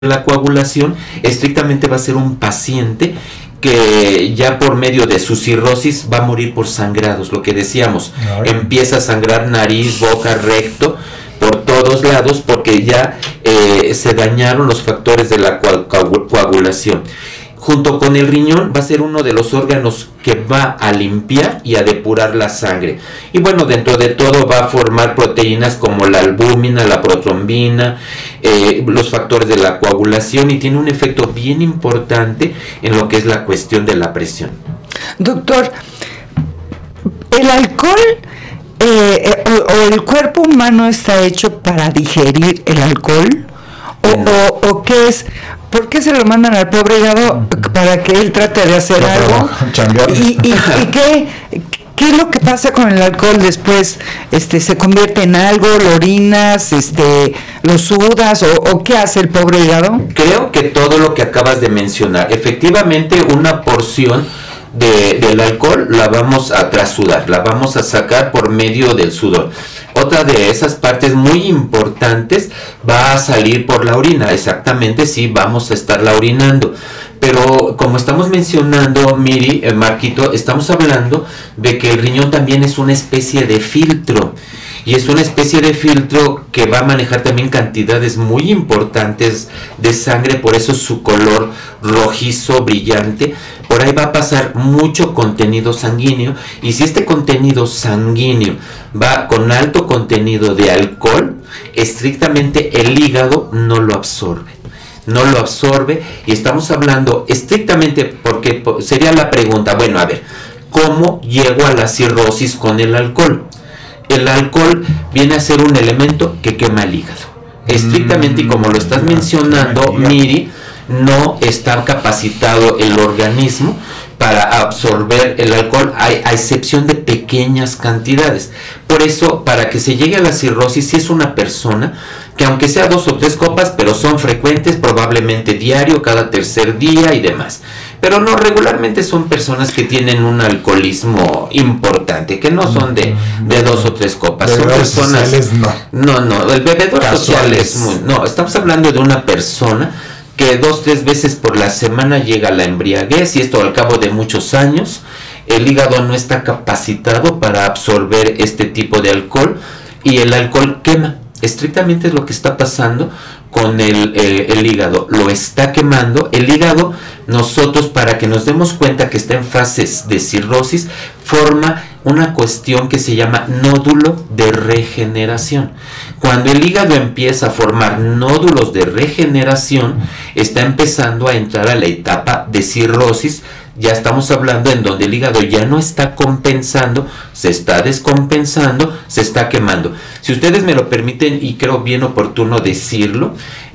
la coagulación, estrictamente va a ser un paciente que ya por medio de su cirrosis va a morir por sangrados, lo que decíamos, empieza a sangrar nariz, boca, recto, por todos lados, porque ya se dañaron los factores de la coagulación. Junto con el riñón va a ser uno de los órganos que va a limpiar y a depurar la sangre. Y bueno, dentro de todo va a formar proteínas como la albúmina, la protrombina, los factores de la coagulación, y tiene un efecto bien importante en lo que es la cuestión de la presión. Doctor, ¿el alcohol o el cuerpo humano está hecho para digerir el alcohol? ¿O qué es? ¿Por qué se lo mandan al pobre hígado para que él trate de hacer algo? ¿Y qué es lo que pasa con el alcohol después? ¿Se convierte en algo? ¿Lo orinas? ¿Lo sudas? ¿O qué hace el pobre hígado? Creo que todo lo que acabas de mencionar. Efectivamente, una porción del alcohol la vamos a trasudar, la vamos a sacar por medio del sudor. Otra de esas partes muy importantes va a salir por la orina. Exactamente, sí, vamos a estarla orinando. Pero como estamos mencionando, Miri, Marquito, estamos hablando de que el riñón también es una especie de filtro. Y es una especie de filtro que va a manejar también cantidades muy importantes de sangre, por eso su color rojizo, brillante. Por ahí va a pasar mucho contenido sanguíneo, y si este contenido sanguíneo va con alto contenido de alcohol, estrictamente el hígado no lo absorbe. No lo absorbe, y estamos hablando estrictamente porque sería la pregunta, bueno, a ver, ¿cómo llego a la cirrosis con el alcohol? El alcohol viene a ser un elemento que quema el hígado. Estrictamente, y como lo estás mencionando, Miri, no está capacitado el organismo para absorber el alcohol, a excepción de pequeñas cantidades. Por eso, para que se llegue a la cirrosis, si es una persona que, aunque sea 2 o 3 copas, pero son frecuentes, probablemente diario, cada tercer día y demás. Pero no, regularmente son personas que tienen un alcoholismo importante, que no son de 2 o 3 copas. Son personas... Sociales, no, el bebedor social es muy... No, estamos hablando de una persona que 2-3 veces por la semana llega a la embriaguez, y esto al cabo de muchos años. El hígado no está capacitado para absorber este tipo de alcohol, y el alcohol quema. Estrictamente es lo que está pasando con el hígado, lo está quemando. El hígado, nosotros, para que nos demos cuenta que está en fases de cirrosis, forma una cuestión que se llama nódulo de regeneración. Cuando el hígado empieza a formar nódulos de regeneración, está empezando a entrar a la etapa de cirrosis. Ya estamos hablando en donde el hígado ya no está compensando, se está descompensando, se está quemando. Si ustedes me lo permiten, y creo bien oportuno decirlo,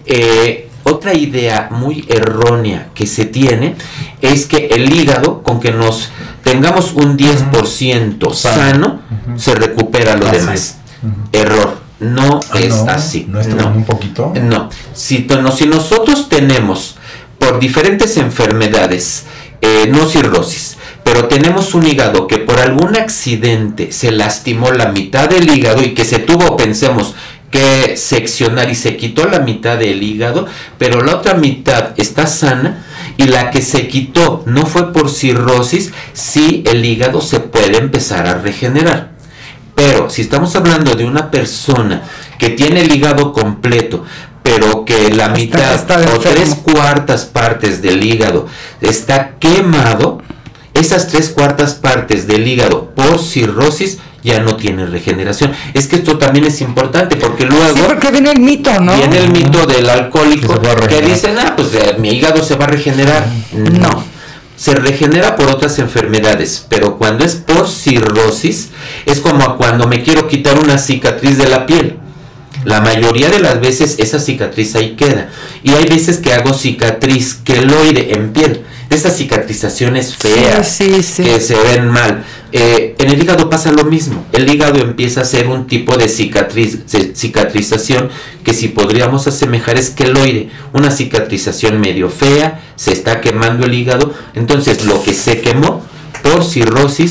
otra idea muy errónea que se tiene es que el hígado, con que nos tengamos un 10% sano, se recupera lo demás. Error. No es así. ¿No es un poquito? No. Si nosotros tenemos por diferentes enfermedades, no cirrosis, pero tenemos un hígado que por algún accidente se lastimó la mitad del hígado, y que se tuvo, pensemos, que seccionar, y se quitó la mitad del hígado, pero la otra mitad está sana, y la que se quitó no fue por cirrosis, sí, el hígado se puede empezar a regenerar. Pero si estamos hablando de una persona que tiene el hígado completo, pero que la mitad o 3/4 partes del hígado está quemado, esas 3/4 partes del hígado por cirrosis ya no tienen regeneración. Es que esto también es importante, porque luego... Sí, porque viene el mito, ¿no? Viene el mito del alcohólico que dicen, mi hígado se va a regenerar. No, se regenera por otras enfermedades, pero cuando es por cirrosis, es como cuando me quiero quitar una cicatriz de la piel. La mayoría de las veces esa cicatriz ahí queda, y hay veces que hago cicatriz queloide en piel, esas cicatrizaciones feas, que se ven mal. En el hígado pasa lo mismo. El hígado empieza a hacer un tipo de cicatrización que, si podríamos asemejar, es queloide, una cicatrización medio fea, se está quemando el hígado. Entonces lo que se quemó por cirrosis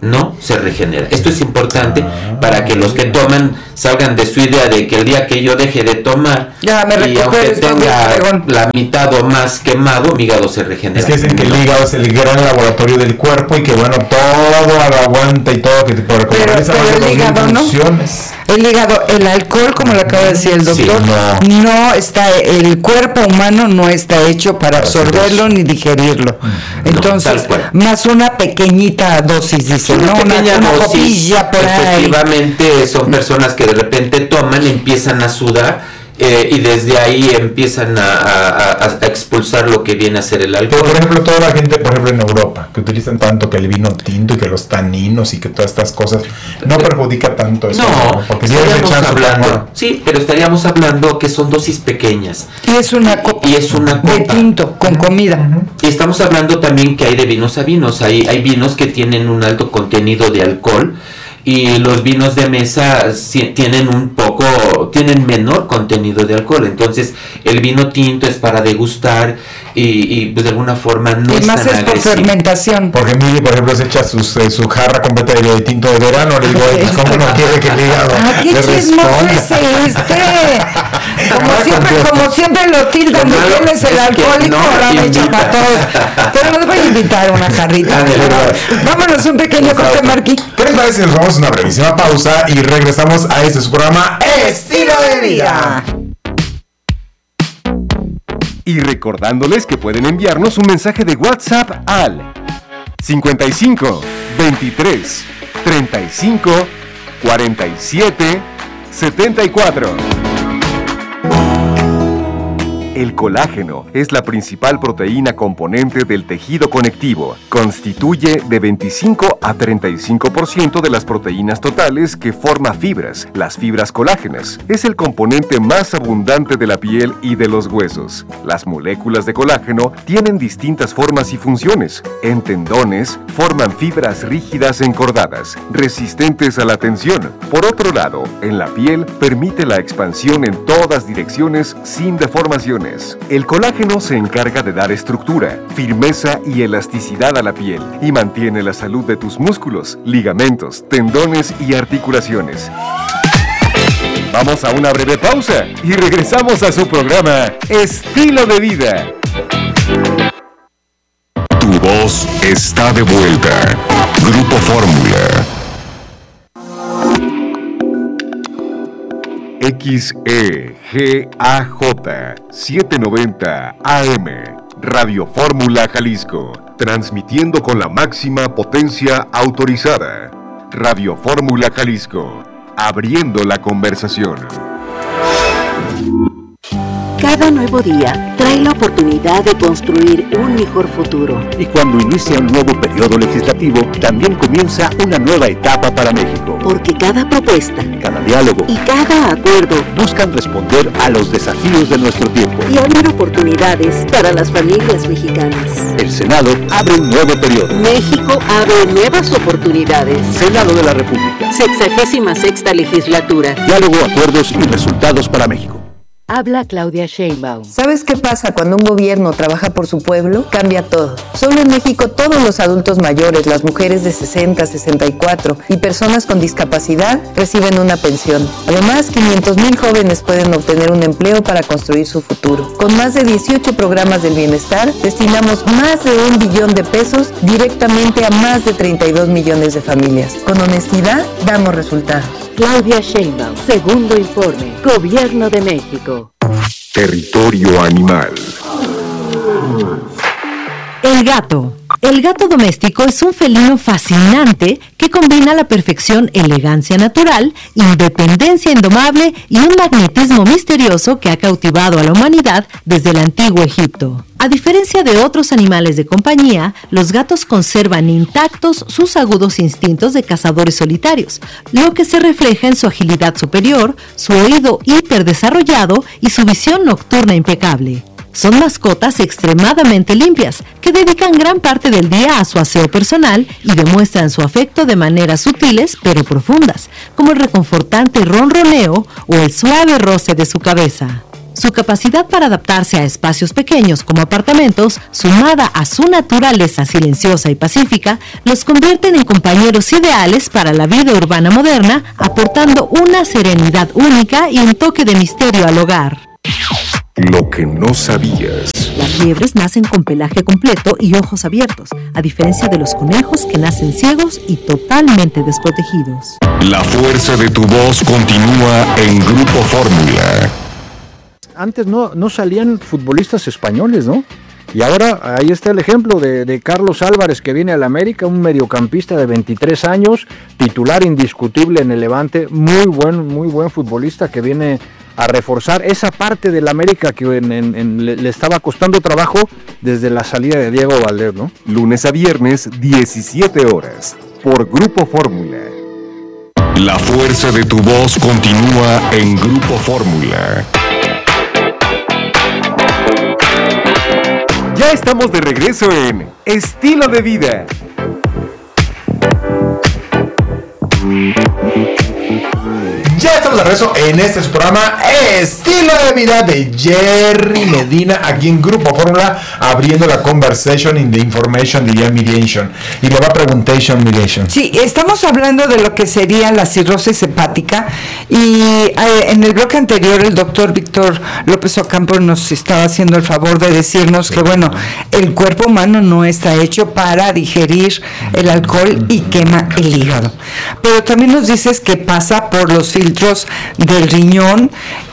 no se regenera. Esto es importante para que los que toman salgan de su idea de que el día que yo deje de tomar, y aunque tenga la mitad o más quemado, mi hígado se regenera. Es que dicen que el hígado es el gran laboratorio del cuerpo y que bueno, todo aguanta y todo, que por pero el hígado no. El hígado, el alcohol, como lo acaba de decir el doctor, sí, no está, el cuerpo humano no está hecho para absorberlo ni digerirlo. Entonces, más una pequeñita dosis, dice, ¿no? Una copilla por ahí. Efectivamente, son personas que de repente toman, empiezan a sudar, y desde ahí empiezan a expulsar lo que viene a ser el alcohol. Pero, por ejemplo, toda la gente, por ejemplo, en Europa, que utilizan tanto que el vino tinto y que los taninos y que todas estas cosas, no perjudica tanto eso. No, porque si estaríamos hablando, sí, pero estaríamos hablando que son dosis pequeñas. Y es una copa, de tinto con comida. Y estamos hablando también que hay de vinos a vinos. Hay vinos que tienen un alto contenido de alcohol, y los vinos de mesa tienen menor contenido de alcohol. Entonces el vino tinto es para degustar y pues de alguna forma no es tan agresivo. Por fermentación. Porque Mili, por ejemplo, se echa su jarra completa de tinto de verano, le digo, pues cómo no quiere que el hígado qué chismoso es como siempre lo tildan, no tienes el alcohólico, ahora me echa para atrás. Pero nos voy a invitar una jarrita. Vámonos un pequeño corte, Marqui. ¿Qué les parece si nos vamos a una brevísima pausa y regresamos a este su programa Estilo de Vida? Y recordándoles que pueden enviarnos un mensaje de WhatsApp al 55 23 35 47 74. El colágeno es la principal proteína componente del tejido conectivo. Constituye de 25 a 35% de las proteínas totales que forma fibras, las fibras colágenas. Es el componente más abundante de la piel y de los huesos. Las moléculas de colágeno tienen distintas formas y funciones. En tendones, forman fibras rígidas encordadas, resistentes a la tensión. Por otro lado, en la piel, permite la expansión en todas direcciones sin deformaciones. El colágeno se encarga de dar estructura, firmeza y elasticidad a la piel y mantiene la salud de tus músculos, ligamentos, tendones y articulaciones. Vamos a una breve pausa y regresamos a su programa Estilo de Vida. Tu voz está de vuelta. Grupo Fórmula. XEGAJ 790 AM, Radio Fórmula Jalisco, transmitiendo con la máxima potencia autorizada. Radio Fórmula Jalisco, abriendo la conversación. Cada nuevo día trae la oportunidad de construir un mejor futuro. Y cuando inicia un nuevo periodo legislativo, también comienza una nueva etapa para México. Porque cada propuesta, cada diálogo y cada acuerdo buscan responder a los desafíos de nuestro tiempo y abrir oportunidades para las familias mexicanas. El Senado abre un nuevo periodo. México abre nuevas oportunidades. Senado de la República. 66ª legislatura. Diálogo, acuerdos y resultados para México. Habla Claudia Sheinbaum. ¿Sabes qué pasa cuando un gobierno trabaja por su pueblo? Cambia todo. Solo en México todos los adultos mayores, las mujeres de 60, 64 y personas con discapacidad reciben una pensión. Además, 500,000 jóvenes pueden obtener un empleo para construir su futuro. Con más de 18 programas del bienestar, destinamos más de 1 billón de pesos directamente a más de 32 millones de familias. Con honestidad, damos resultados. Claudia Sheinbaum, segundo informe, Gobierno de México. Territorio animal. El gato. El gato doméstico es un felino fascinante que combina a la perfección elegancia natural, independencia indomable y un magnetismo misterioso que ha cautivado a la humanidad desde el antiguo Egipto. A diferencia de otros animales de compañía, los gatos conservan intactos sus agudos instintos de cazadores solitarios, lo que se refleja en su agilidad superior, su oído hiperdesarrollado y su visión nocturna impecable. Son mascotas extremadamente limpias, que dedican gran parte del día a su aseo personal y demuestran su afecto de maneras sutiles pero profundas, como el reconfortante ronroneo o el suave roce de su cabeza. Su capacidad para adaptarse a espacios pequeños como apartamentos, sumada a su naturaleza silenciosa y pacífica, los convierten en compañeros ideales para la vida urbana moderna, aportando una serenidad única y un toque de misterio al hogar. Lo que no sabías. Las liebres nacen con pelaje completo y ojos abiertos, a diferencia de los conejos que nacen ciegos y totalmente desprotegidos. La fuerza de tu voz continúa en Grupo Fórmula. Antes no salían futbolistas españoles, ¿no? Y ahora ahí está el ejemplo de Carlos Álvarez, que viene al América, un mediocampista de 23 años, titular indiscutible en el Levante, muy buen futbolista que viene a reforzar esa parte del América que le estaba costando trabajo desde la salida de Diego Valdés, ¿no? Lunes a viernes, 17 horas, por Grupo Fórmula. La fuerza de tu voz continúa en Grupo Fórmula. Ya estamos de regreso en Estilo de Vida. Ya estamos de regreso en este programa Estilo de Vida de Jerry Medina, aquí en Grupo Fórmula, abriendo la conversation in the information, diría Mediation. Y le va a preguntation, Mediation. Sí, estamos hablando de lo que sería la cirrosis hepática y en el bloque anterior el doctor Víctor López Ocampo nos estaba haciendo el favor de decirnos que, bueno, el cuerpo humano no está hecho para digerir el alcohol y quema el hígado. Pero también nos dices que pasa por los filtros del riñón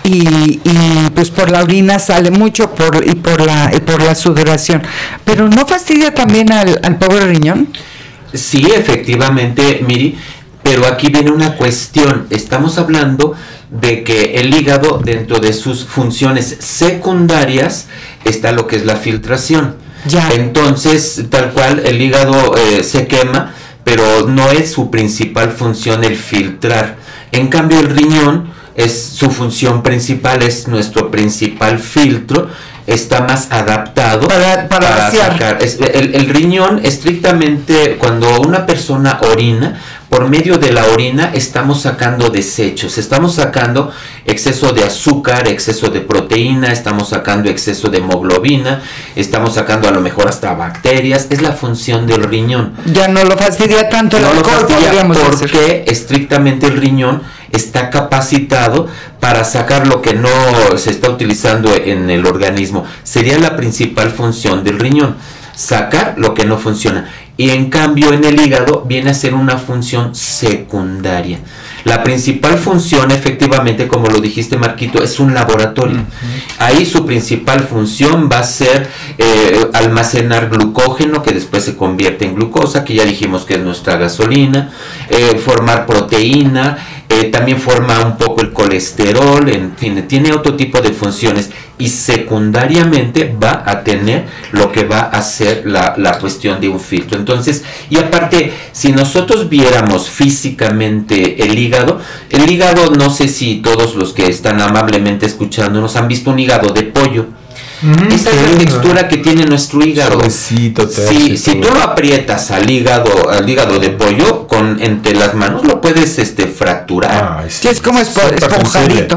y pues por la orina sale mucho y por la sudoración. Pero ¿no fastidia también al pobre riñón? Sí, efectivamente, Miri, pero aquí viene una cuestión. Estamos hablando de que el hígado, dentro de sus funciones secundarias, está lo que es la filtración. Ya. Entonces, tal cual, el hígado se quema, pero no es su principal función el filtrar. En cambio, el riñón su función principal, es nuestro principal filtro, está más adaptado para sacar. El riñón, estrictamente, cuando una persona orina, por medio de la orina estamos sacando desechos, estamos sacando exceso de azúcar, exceso de proteína, estamos sacando exceso de hemoglobina, estamos sacando a lo mejor hasta bacterias. Es la función del riñón. Ya no lo fastidia tanto el alcohol, podríamos decir. Porque estrictamente el riñón está capacitado para sacar lo que no se está utilizando en el organismo. Sería la principal función del riñón, sacar lo que no funciona. Y en cambio en el hígado viene a ser una función secundaria. La principal función, efectivamente, como lo dijiste, Marquito, es un laboratorio. Ahí su principal función va a ser almacenar glucógeno, que después se convierte en glucosa, que ya dijimos que es nuestra gasolina, formar proteína, también forma un poco el colesterol, en fin, tiene otro tipo de funciones, y secundariamente va a tener lo que va a ser la cuestión de un filtro. Entonces, y aparte, si nosotros viéramos físicamente el hígado, no sé si todos los que están amablemente escuchándonos han visto un hígado de pollo. Esa es la textura que tiene nuestro hígado. Si tú lo aprietas al hígado de pollo entre las manos, lo puedes fracturar. Sí, es como esponjadito.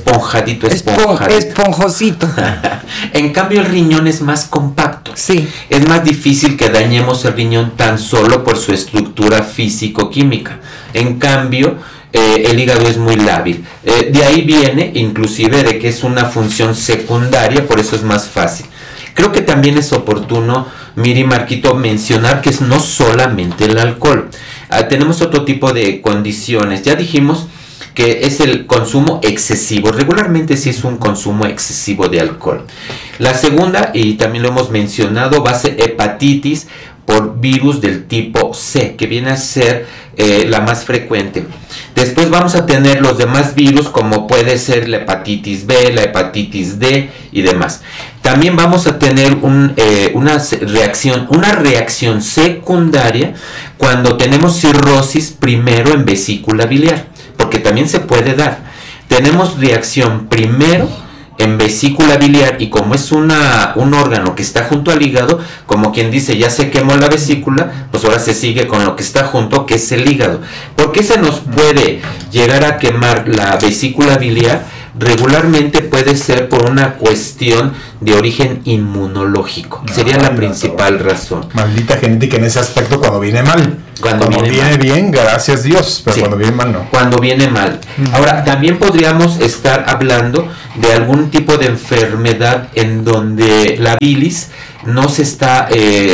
Esponjosito. En cambio, el riñón es más compacto. Sí. Es más difícil que dañemos el riñón tan solo por su estructura físico-química. En cambio, el hígado es muy lábil. De ahí viene, inclusive, de que es una función secundaria, por eso es más fácil. Creo que también es oportuno, Miri, Marquito, mencionar que es no solamente el alcohol. Tenemos otro tipo de condiciones. Ya dijimos que es el consumo excesivo. Regularmente sí es un consumo excesivo de alcohol. La segunda, y también lo hemos mencionado, va a ser hepatitis por virus del tipo C, que viene a ser la más frecuente. Después vamos a tener los demás virus, como puede ser la hepatitis B, la hepatitis D y demás. También vamos a tener una reacción secundaria cuando tenemos cirrosis primero en vesícula biliar, porque también se puede dar. Tenemos reacción primero en vesícula biliar, y como es un órgano que está junto al hígado, como quien dice, ya se quemó la vesícula, pues ahora se sigue con lo que está junto, que es el hígado. ¿Por qué se nos puede llegar a quemar la vesícula biliar? regularmente puede ser por una cuestión de origen inmunológico. Sería la principal razón. Maldita genética en ese aspecto cuando viene mal. Cuando viene mal. Bien, gracias Dios, pero sí, cuando viene mal no. Cuando viene mal. Ahora, también podríamos estar hablando de algún tipo de enfermedad en donde la bilis no se está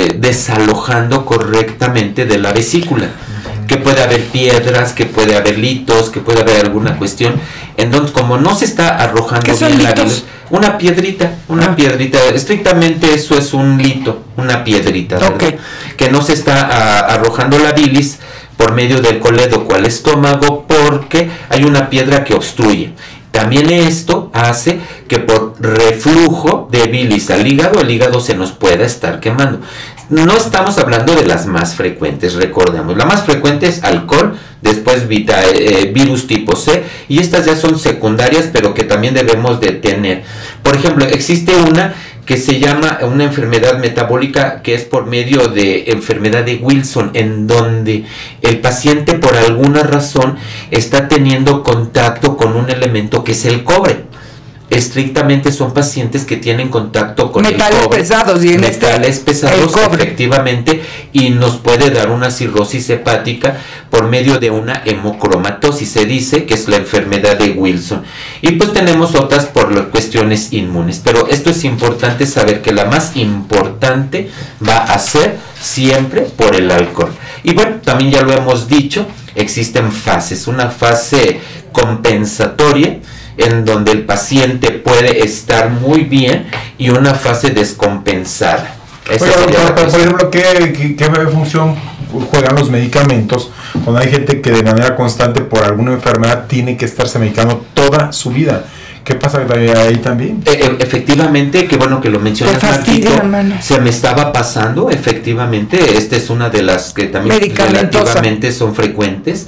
desalojando correctamente de la vesícula. Que puede haber piedras, que puede haber litos, que puede haber alguna cuestión. Entonces, como no se está arrojando bien la bilis, una piedrita, estrictamente eso es un lito, una piedrita, ¿verdad? Okay. Que no se está arrojando la bilis por medio del colédoco al estómago porque hay una piedra que obstruye. También esto hace que por reflujo de bilis al hígado, el hígado se nos pueda estar quemando. No estamos hablando de las más frecuentes, recordemos. La más frecuente es alcohol, después virus tipo C, y estas ya son secundarias, pero que también debemos de tener. Por ejemplo, existe una que se llama una enfermedad metabólica que es por medio de enfermedad de Wilson, en donde el paciente por alguna razón está teniendo contacto con un elemento que es el cobre. Estrictamente son pacientes que tienen contacto con metales el cobre, pesados y en metales pesados efectivamente, y nos puede dar una cirrosis hepática por medio de una hemocromatosis, se dice que es la enfermedad de Wilson. Y pues tenemos otras por las cuestiones inmunes, pero esto es importante saber que la más importante va a ser siempre por el alcohol. Y bueno, también ya lo hemos dicho, existen fases, una fase compensatoria en donde el paciente puede estar muy bien y una fase descompensada. Por ejemplo, ¿qué función juegan los medicamentos cuando hay gente que de manera constante por alguna enfermedad tiene que estarse medicando toda su vida? ¿Qué pasa ahí también? Efectivamente, qué bueno que lo mencionas, Marquito. Se me estaba pasando, efectivamente, esta es una de las que también relativamente son frecuentes.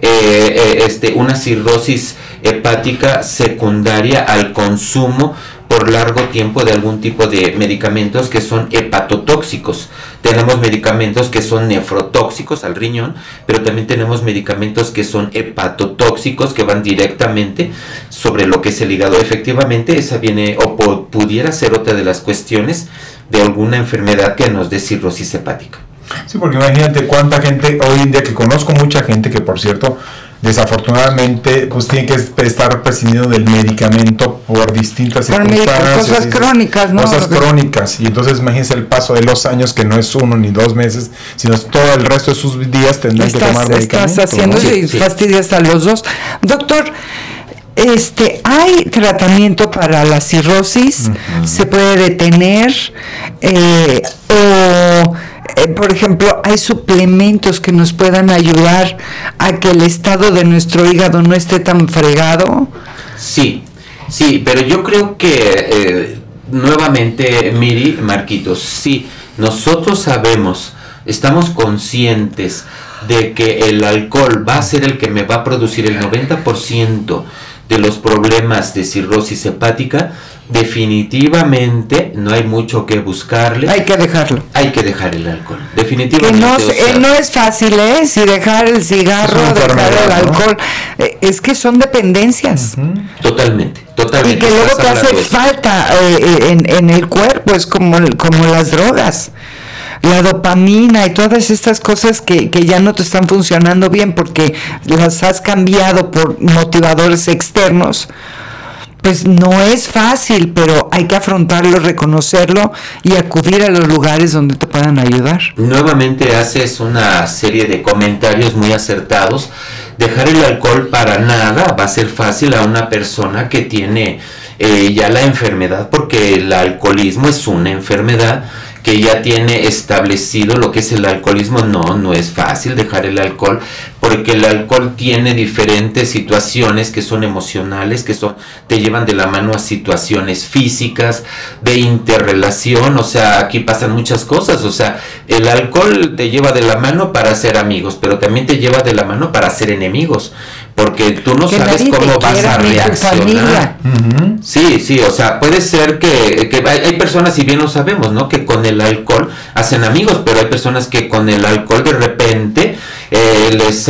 Una cirrosis hepática secundaria al consumo por largo tiempo de algún tipo de medicamentos que son hepatotóxicos. Tenemos medicamentos que son nefrotóxicos al riñón, pero también tenemos medicamentos que son hepatotóxicos que van directamente sobre lo que es el hígado. Efectivamente, esa viene o pudiera ser otra de las cuestiones de alguna enfermedad que nos dé cirrosis hepática. Sí, porque imagínate cuánta gente hoy en día, que conozco mucha gente que, por cierto, desafortunadamente pues tiene que estar prescindiendo del medicamento por distintas circunstancias, cosas crónicas, ¿no? Cosas crónicas, y entonces imagínense el paso de los años, que no es 1 ni 2 meses, sino todo el resto de sus días tendrán que tomar medicamentos. Estás haciendo, ¿no? Y fastidias a los dos. Doctor, ¿hay tratamiento para la cirrosis? ¿Se puede detener? Por ejemplo, ¿hay suplementos que nos puedan ayudar a que el estado de nuestro hígado no esté tan fregado? Sí, pero yo creo que nuevamente, Miri, Marquitos, sí, nosotros sabemos, estamos conscientes de que el alcohol va a ser el que me va a producir el 90% de los problemas de cirrosis hepática. Definitivamente no hay mucho que buscarle. Hay que dejarlo. Hay que dejar el alcohol. Definitivamente. Que no es fácil, ¿eh? Si dejar el cigarro, dejar el alcohol. Es que son dependencias. Totalmente. Y que luego te hace falta en el cuerpo, es como las drogas. La dopamina y todas estas cosas que ya no te están funcionando bien porque las has cambiado por motivadores externos. Pues no es fácil, pero hay que afrontarlo, reconocerlo y acudir a los lugares donde te puedan ayudar. Nuevamente haces una serie de comentarios muy acertados. Dejar el alcohol para nada va a ser fácil a una persona que tiene ya la enfermedad, porque el alcoholismo es una enfermedad que ya tiene establecido lo que es el alcoholismo. No es fácil dejar el alcohol, porque el alcohol tiene diferentes situaciones que son emocionales, que te llevan de la mano a situaciones físicas, de interrelación, o sea, aquí pasan muchas cosas, o sea, el alcohol te lleva de la mano para ser amigos, pero también te lleva de la mano para ser enemigos, porque tú no sabes cómo vas a reaccionar. Sí, o sea, puede ser que hay personas, y bien lo sabemos, ¿no?, que con el alcohol hacen amigos, pero hay personas que con el alcohol de repente les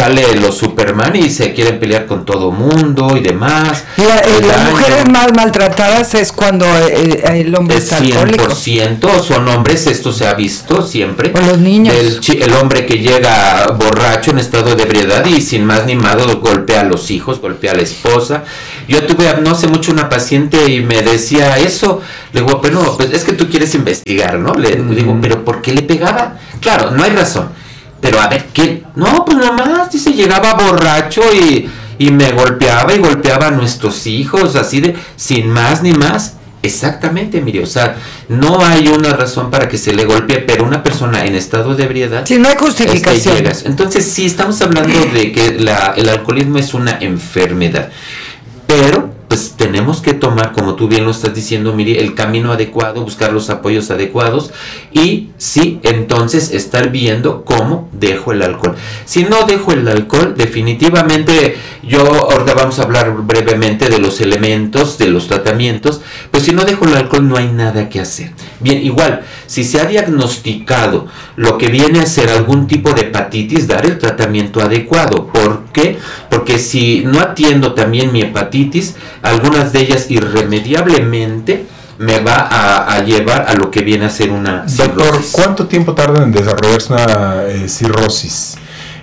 sale los Superman y se quieren pelear con todo mundo y demás. Las mujeres más maltratadas es cuando el hombre está alcohólico. 100% son hombres, esto se ha visto siempre. O los niños. El hombre que llega borracho en estado de ebriedad y sin más ni más golpea a los hijos, golpea a la esposa. Yo tuve no hace mucho una paciente y me decía eso. Le digo, pero no, pues es que tú quieres investigar, ¿no? Le digo, pero ¿por qué le pegaba? Claro, no hay razón. Pero a ver, ¿qué? No, pues nada más, dice, llegaba borracho y me golpeaba y golpeaba a nuestros hijos, así de, sin más ni más. Exactamente, mire, o sea, no hay una razón para que se le golpee, pero una persona en estado de ebriedad... Sí, no hay justificación. Entonces, sí, estamos hablando de que el alcoholismo es una enfermedad, pero pues tenemos que tomar, como tú bien lo estás diciendo, Miri, el camino adecuado, buscar los apoyos adecuados y sí, entonces estar viendo cómo dejo el alcohol. Si no dejo el alcohol, definitivamente, ahorita vamos a hablar brevemente de los elementos, de los tratamientos, pues si no dejo el alcohol no hay nada que hacer. Bien, igual, si se ha diagnosticado lo que viene a ser algún tipo de hepatitis, dar el tratamiento adecuado. ¿Por qué? Porque si no atiendo también mi hepatitis, algunas de ellas irremediablemente me va a llevar a lo que viene a ser una cirrosis. Doctor, ¿cuánto tiempo tarda en desarrollarse una cirrosis?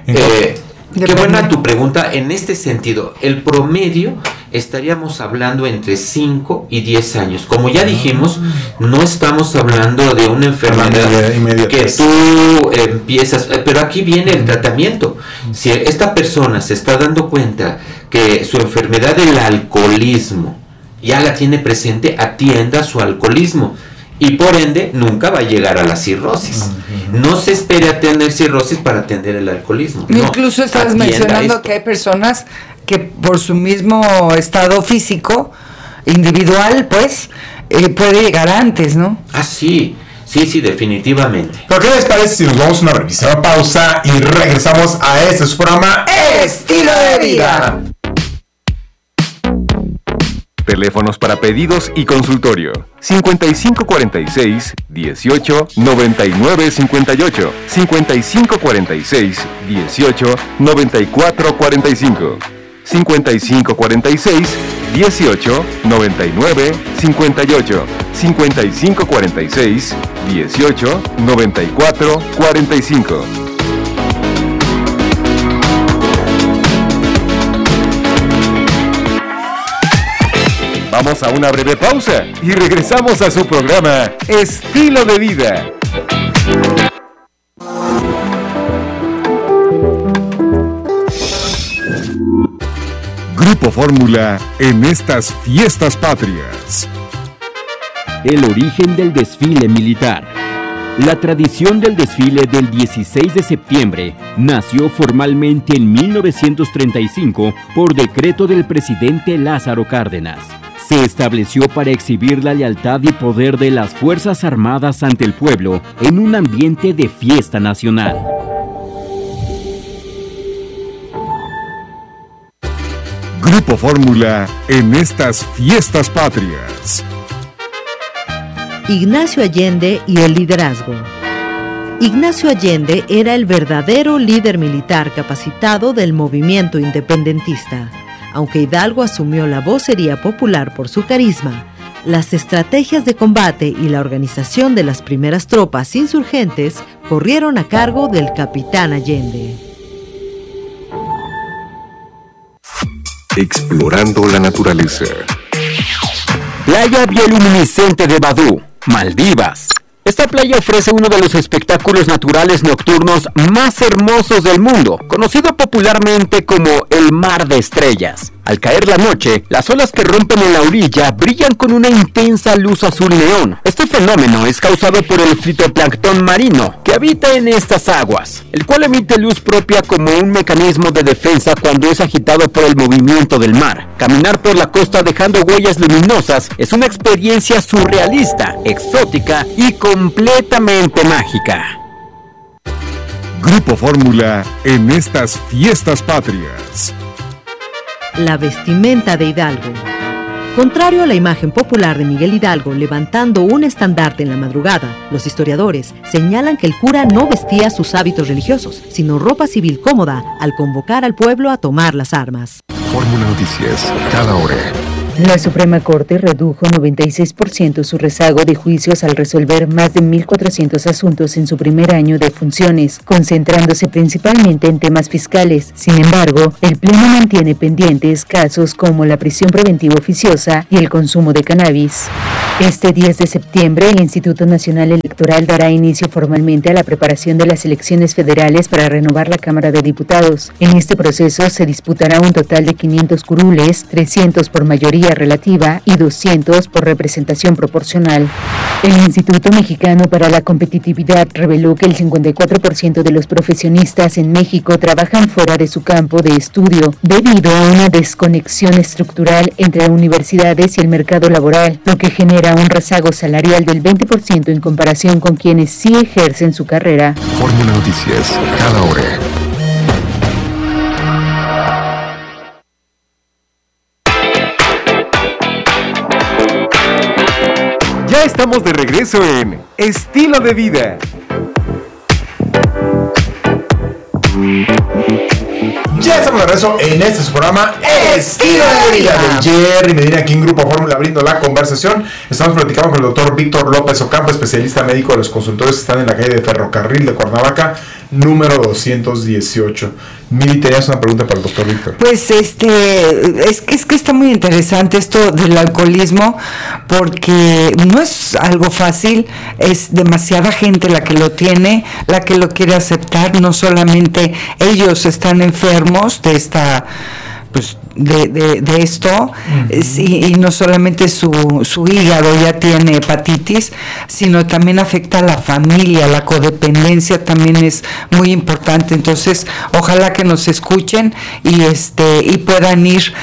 Qué buena tu pregunta. En este sentido, el promedio estaríamos hablando entre 5 y 10 años. Como ya dijimos, no estamos hablando de una enfermedad que tú empiezas, pero aquí viene el tratamiento. Si esta persona se está dando cuenta que su enfermedad del alcoholismo ya la tiene presente, atienda su alcoholismo. Y por ende, nunca va a llegar a la cirrosis. No se espere a tener cirrosis para atender el alcoholismo. No, incluso estás mencionando que hay personas que por su mismo estado físico, individual, pues, puede llegar antes, ¿no? Ah, sí. Sí, definitivamente. ¿Pero qué les parece si nos vamos a una brevísima pausa y regresamos a este su programa Estilo de Vida? Teléfonos para pedidos y consultorio: 5546 18 99 58, 5546 18 94 45, 5546 18 99 58, 5546 18 94 45. Vamos a una breve pausa y regresamos a su programa Estilo de Vida. Grupo Fórmula en estas fiestas patrias. El origen del desfile militar. La tradición del desfile del 16 de septiembre nació formalmente en 1935 por decreto del presidente Lázaro Cárdenas. Se estableció para exhibir la lealtad y poder de las Fuerzas Armadas ante el pueblo en un ambiente de fiesta nacional. Grupo Fórmula en estas fiestas patrias. Ignacio Allende y el liderazgo. Ignacio Allende era el verdadero líder militar capacitado del movimiento independentista. Aunque Hidalgo asumió la vocería popular por su carisma, las estrategias de combate y la organización de las primeras tropas insurgentes corrieron a cargo del capitán Allende. Explorando la naturaleza. Playa bioluminiscente de Badú, Maldivas. Esta playa ofrece uno de los espectáculos naturales nocturnos más hermosos del mundo, conocido popularmente como el Mar de Estrellas. Al caer la noche, las olas que rompen en la orilla brillan con una intensa luz azul neón. Este fenómeno es causado por el fitoplancton marino que habita en estas aguas, el cual emite luz propia como un mecanismo de defensa cuando es agitado por el movimiento del mar. Caminar por la costa dejando huellas luminosas es una experiencia surrealista, exótica y completamente mágica. Grupo Fórmula en estas fiestas patrias. La vestimenta de Hidalgo. Contrario a la imagen popular de Miguel Hidalgo levantando un estandarte en la madrugada, los historiadores señalan que el cura no vestía sus hábitos religiosos, sino ropa civil cómoda al convocar al pueblo a tomar las armas. Fórmula Noticias, cada hora. La Suprema Corte redujo 96% su rezago de juicios al resolver más de 1.400 asuntos en su primer año de funciones, concentrándose principalmente en temas fiscales. Sin embargo, el Pleno mantiene pendientes casos como la prisión preventiva oficiosa y el consumo de cannabis. Este 10 de septiembre, el Instituto Nacional Electoral dará inicio formalmente a la preparación de las elecciones federales para renovar la Cámara de Diputados. En este proceso se disputará un total de 500 curules, 300 por mayoría relativa y 200 por representación proporcional. El Instituto Mexicano para la Competitividad reveló que el 54% de los profesionistas en México trabajan fuera de su campo de estudio debido a una desconexión estructural entre universidades y el mercado laboral, lo que genera un rezago salarial del 20% en comparación con quienes sí ejercen su carrera. Fórmula Noticias, cada hora. Ya estamos de regreso en Estilo de Vida. Ya estamos de regreso en este su programa Estilo de Vida de Jerry Medina, aquí en Grupo Fórmula abriendo la conversación. Estamos platicando con el doctor Víctor López Ocampo, especialista médico de los consultores que están en la calle de Ferrocarril de Cuernavaca, número 218. Miri, tenías una pregunta para el doctor Víctor. Pues es que está muy interesante esto del alcoholismo, porque no es algo fácil, es demasiada gente la que lo tiene, la que lo quiere aceptar, no solamente ellos están enfermos de esta, pues de esto, y no solamente su hígado ya tiene hepatitis, sino también afecta a la familia. La codependencia también es muy importante. Entonces ojalá que nos escuchen y puedan ir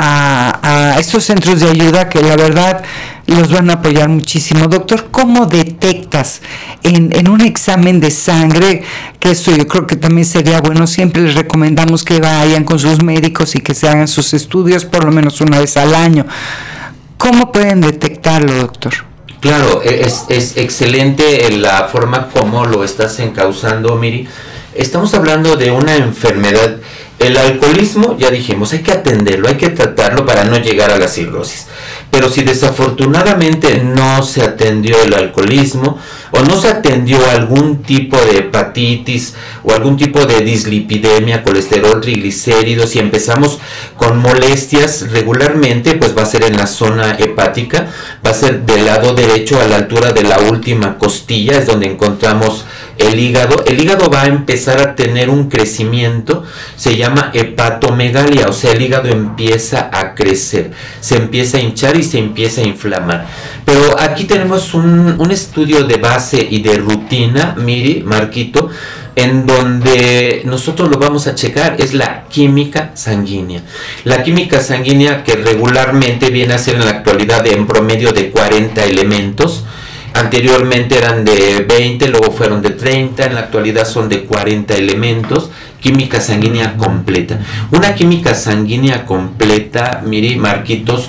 a estos centros de ayuda, que la verdad los van a apoyar muchísimo. Doctor, ¿cómo detectas en un examen de sangre? Que esto yo creo que también sería bueno. Siempre les recomendamos que vayan con sus médicos y que se hagan sus estudios por lo menos una vez al año. ¿Cómo pueden detectarlo, doctor? Claro, es excelente la forma como lo estás encauzando, Miri. Estamos hablando de una enfermedad. El alcoholismo, ya dijimos, hay que atenderlo, hay que tratarlo para no llegar a la cirrosis. Pero si desafortunadamente no se atendió el alcoholismo o no se atendió algún tipo de hepatitis o algún tipo de dislipidemia, colesterol, triglicéridos, y empezamos con molestias regularmente, pues va a ser en la zona hepática, va a ser del lado derecho a la altura de la última costilla, es donde encontramos el hígado. El hígado va a empezar a tener un crecimiento, se llama hepatomegalia, o sea, el hígado empieza a crecer, se empieza a hinchar y se empieza a inflamar. Pero aquí tenemos un estudio de base y de rutina, Miri, Marquito, en donde nosotros lo vamos a checar, es la química sanguínea. La química sanguínea, que regularmente viene a ser en la actualidad en promedio de 40 elementos. Anteriormente eran de 20, luego fueron de 30, en la actualidad son de 40 elementos. Química sanguínea completa. Una química sanguínea completa, Miri, Marquito,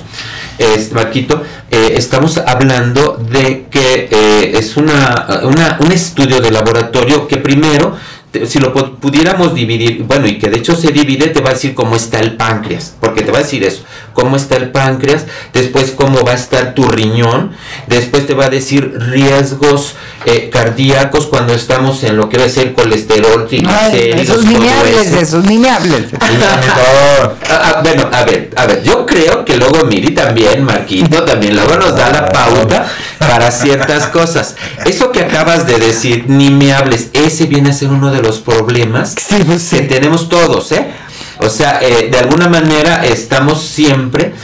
estamos hablando de que es un estudio de laboratorio que primero, si lo pudiéramos dividir, bueno, y que de hecho se divide, te va a decir cómo está el páncreas, porque te va a decir eso, cómo está el páncreas, después cómo va a estar tu riñón, después te va a decir riesgos cardíacos cuando estamos en lo que va a ser colesterol, triglicéridos, esos ni me hables. Bueno, a ver, yo creo que luego Miri también, Marquito, también luego nos da la pauta para ciertas cosas. Eso que acabas de decir, ni me hables, ese viene a ser uno de los problemas que tenemos todos, O sea, de alguna manera estamos siempre,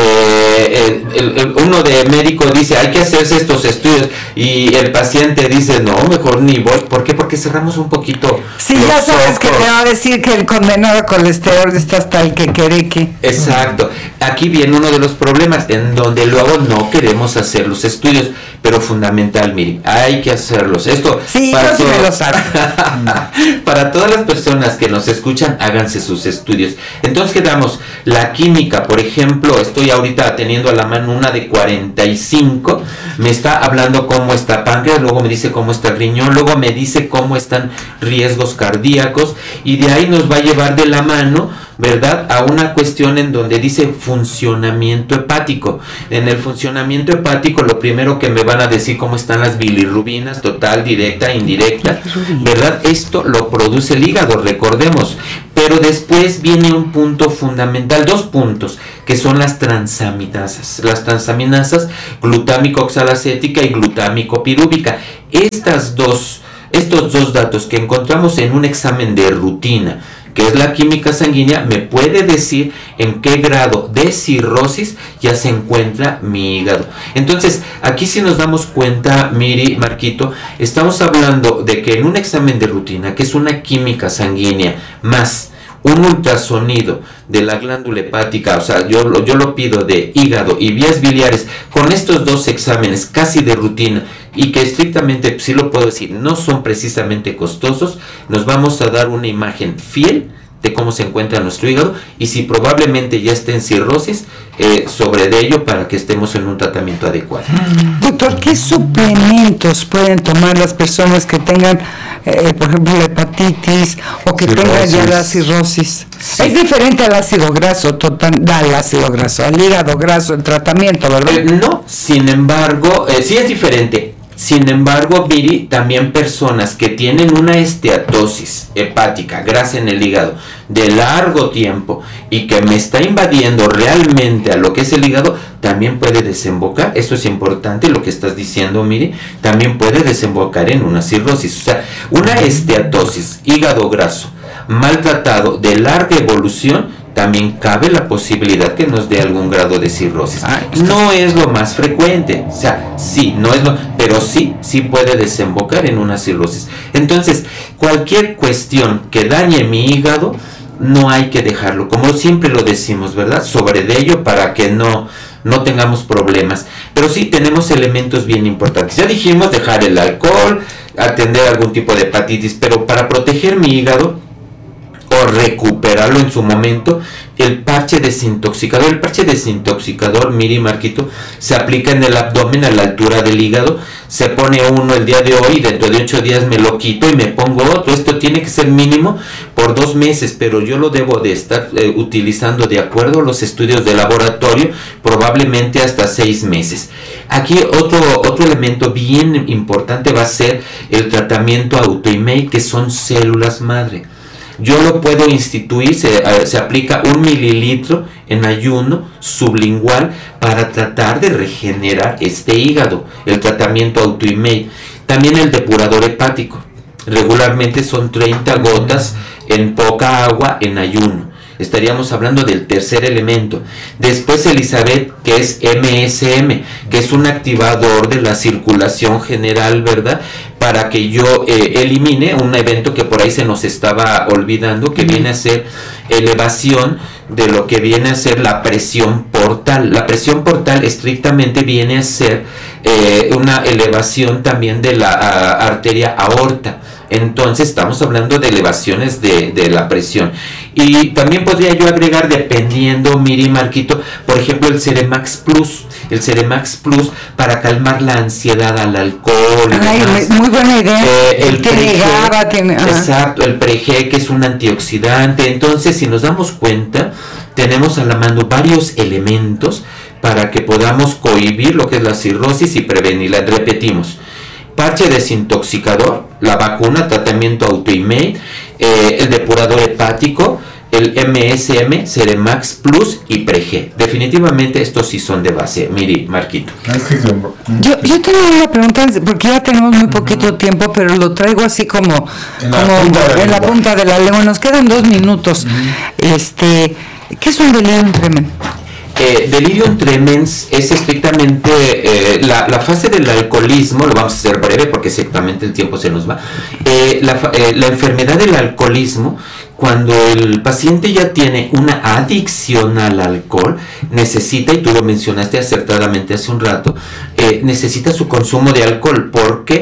uno de médico dice, hay que hacerse estos estudios, y el paciente dice, no, mejor ni voy. ¿Por qué? Porque cerramos un poquito. Sí, ya sabes que te va a decir que el condenado colesterol está hasta el que. Exacto. Aquí viene uno de los problemas, en donde luego no queremos hacer los estudios, pero fundamental, Miri, hay que hacerlos. Esto, sí, para yo sí lo sabe. Para todas las personas que nos escuchan, háganse sus estudios. Entonces quedamos, la química, por ejemplo, estoy ahorita teniendo a la mano una de 45, me está hablando cómo está páncreas, luego me dice cómo está el riñón, luego me dice cómo están riesgos cardíacos, y de ahí nos va a llevar de la mano, ¿verdad?, a una cuestión en donde dice funcionamiento hepático. En el funcionamiento hepático, lo primero que me van a decir cómo están las bilirrubinas, total, directa, indirecta, ¿verdad? Esto lo produce el hígado, recordemos. Pero después viene un punto fundamental, 2 puntos, que son las transaminasas. Las transaminasas glutámico-oxalacética y glutámico-pirúvica. Estos dos datos que encontramos en un examen de rutina, que es la química sanguínea, me puede decir en qué grado de cirrosis ya se encuentra mi hígado. Entonces, aquí si nos damos cuenta, Miri, Marquito, estamos hablando de que en un examen de rutina, que es una química sanguínea más un ultrasonido de la glándula hepática, o sea, yo lo pido de hígado y vías biliares, con estos 2 exámenes casi de rutina, y que estrictamente, sí lo puedo decir, no son precisamente costosos, nos vamos a dar una imagen fiel de cómo se encuentra nuestro hígado, y si probablemente ya esté en cirrosis, sobre de ello, para que estemos en un tratamiento adecuado. Doctor, ¿qué suplementos pueden tomar las personas que tengan, por ejemplo, la hepatitis o que tengan ya la cirrosis? Sí. Es diferente al ácido graso, al hígado graso, el tratamiento, ¿verdad? No, sin embargo, sí es diferente. Sin embargo, Viri, también personas que tienen una esteatosis hepática, grasa en el hígado, de largo tiempo y que me está invadiendo realmente a lo que es el hígado, también puede desembocar, eso es importante lo que estás diciendo, Miri, también puede desembocar en una cirrosis. O sea, una esteatosis, hígado graso, maltratado, de larga evolución, también cabe la posibilidad que nos dé algún grado de cirrosis. No es lo más frecuente, o sea, sí, no es lo, pero sí puede desembocar en una cirrosis. Entonces, cualquier cuestión que dañe mi hígado, no hay que dejarlo, como siempre lo decimos, ¿verdad? Sobre de ello, para que no tengamos problemas. Pero sí tenemos elementos bien importantes. Ya dijimos dejar el alcohol, atender algún tipo de hepatitis, pero para proteger mi hígado o recuperarlo en su momento, el parche desintoxicador. El parche desintoxicador, Miri, Marquito, se aplica en el abdomen a la altura del hígado. Se pone uno el día de hoy, dentro de 8 días me lo quito y me pongo otro. Esto tiene que ser mínimo por 2 meses, pero yo lo debo de estar utilizando de acuerdo a los estudios de laboratorio, probablemente hasta 6 meses. Aquí otro elemento bien importante va a ser el tratamiento autoinmune, que son células madre. Yo lo puedo instituir, se aplica 1 mililitro en ayuno sublingual para tratar de regenerar este hígado, el tratamiento autoinmune. También el depurador hepático, regularmente son 30 gotas en poca agua en ayuno. Estaríamos hablando del tercer elemento. Después Elizabeth, que es MSM, que es un activador de la circulación general, ¿verdad? Para que yo elimine un evento que por ahí se nos estaba olvidando, que viene a ser elevación de lo que viene a ser la presión portal. La presión portal estrictamente viene a ser una elevación también de la arteria aorta. Entonces estamos hablando de elevaciones de la presión. Y también podría yo agregar, dependiendo, Miri, Marquito, por ejemplo, el Ceremax Plus. El Ceremax Plus para calmar la ansiedad al alcohol. Ay, muy buena idea. Tiene GABA, exacto, el Preg, que es un antioxidante. Entonces, si nos damos cuenta, tenemos a la mano varios elementos para que podamos cohibir lo que es la cirrosis y prevenirla. Repetimos: parche desintoxicador, la vacuna, tratamiento autoinmune, el depurador hepático, el MSM, Ceremax Plus y Preg. Definitivamente estos sí son de base. Miri, Marquito. Yo tengo una pregunta, porque ya tenemos muy poquito tiempo, pero lo traigo así como en la punta de la lengua. Nos quedan 2 minutos. ¿Qué es un delirium tremens? Delirium tremens es estrictamente la fase del alcoholismo. Lo vamos a hacer breve porque exactamente el tiempo se nos va. La enfermedad del alcoholismo, cuando el paciente ya tiene una adicción al alcohol, necesita, y tú lo mencionaste acertadamente hace un rato, necesita su consumo de alcohol. ¿Por qué?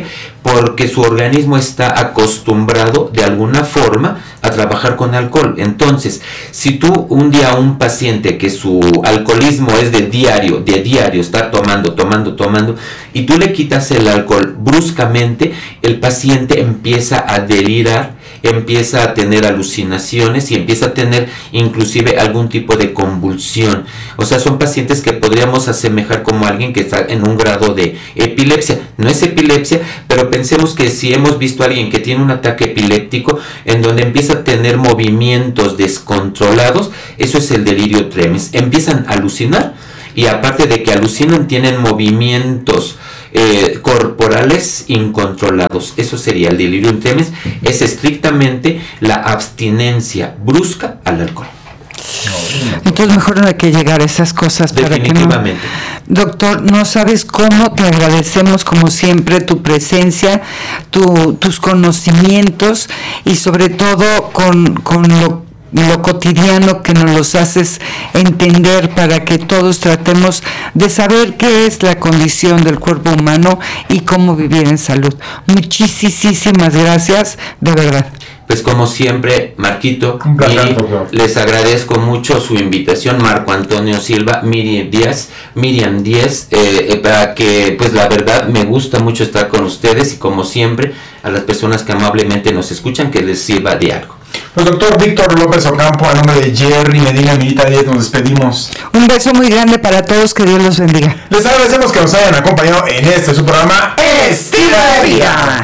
porque su organismo está acostumbrado de alguna forma a trabajar con alcohol. Entonces, si tú un día a un paciente que su alcoholismo es de diario, está tomando, y tú le quitas el alcohol bruscamente, el paciente empieza a delirar, empieza a tener alucinaciones y empieza a tener inclusive algún tipo de convulsión. O sea, son pacientes que podríamos asemejar como alguien que está en un grado de epilepsia. No es epilepsia, pero pensemos que si hemos visto a alguien que tiene un ataque epiléptico en donde empieza a tener movimientos descontrolados, eso es el delirio tremens. Empiezan a alucinar y aparte de que alucinan, tienen movimientos corporales incontrolados. Eso sería el delirium tremens. Es estrictamente la abstinencia brusca al alcohol. Entonces mejor no hay que llegar a esas cosas. Definitivamente. Para que no... Doctor, no sabes cómo te agradecemos como siempre tu presencia, tus conocimientos y sobre todo con lo cotidiano que nos los haces entender para que todos tratemos de saber qué es la condición del cuerpo humano y cómo vivir en salud. Muchísimas gracias, de verdad. Pues como siempre, Marquito, les agradezco mucho su invitación, Marco Antonio Silva, Miriam Díaz, para que, pues la verdad, me gusta mucho estar con ustedes y como siempre, a las personas que amablemente nos escuchan, que les sirva de algo. Pues doctor Víctor López Ocampo, a nombre de Jerry Medina y Milita Díaz, nos despedimos. Un beso muy grande para todos, que Dios los bendiga. Les agradecemos que nos hayan acompañado en su programa Estilo de Vida.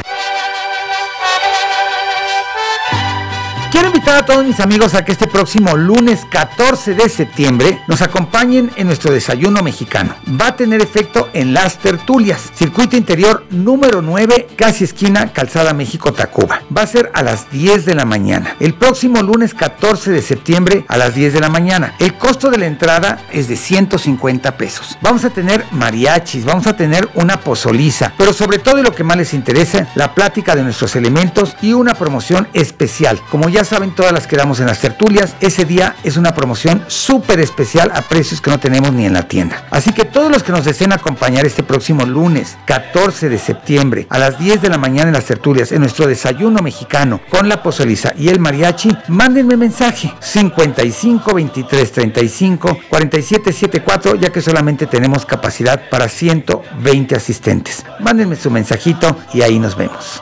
Quiero invitar a todos mis amigos a que este próximo lunes 14 de septiembre nos acompañen en nuestro desayuno mexicano. Va a tener efecto en Las Tertulias, circuito interior número 9, casi esquina Calzada México-Tacuba. Va a ser a las 10 de la mañana. El próximo lunes 14 de septiembre a las 10 de la mañana. El costo de la entrada es de 150 pesos. Vamos a tener mariachis, vamos a tener una pozoliza, pero sobre todo, y lo que más les interesa, la plática de nuestros elementos y una promoción especial. Como ya saben, todas las que damos en las tertulias, ese día es una promoción súper especial a precios que no tenemos ni en la tienda. Así que todos los que nos deseen acompañar este próximo lunes 14 de septiembre a las 10 de la mañana en las tertulias, en nuestro desayuno mexicano con la pozoliza y el mariachi, mándenme mensaje 55 23 35 47 74, ya que solamente tenemos capacidad para 120 asistentes. Mándenme su mensajito y ahí nos vemos.